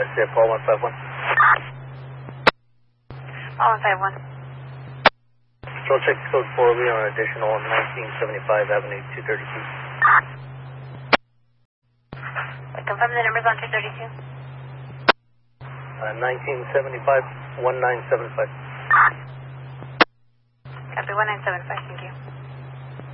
I said Paul 151. Paul 151. Control check code 4B on an additional 1975 Avenue 232. Confirm the numbers on 232. 1975 1975. Copy 1975.